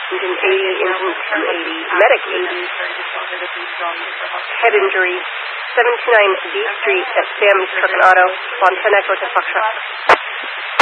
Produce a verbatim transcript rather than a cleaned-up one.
Engine eighty, engine two eighty, medic eighty, head injury, seven two nine D Street at Sam's Truck and Auto, Fontana, Echo to Foxtrot.